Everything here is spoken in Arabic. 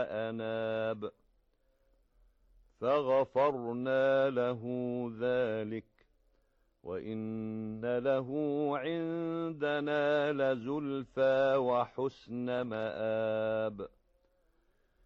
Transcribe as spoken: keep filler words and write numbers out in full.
وأناب فغفرنا له ذلك وإن له عندنا لزلفى وحسن مآب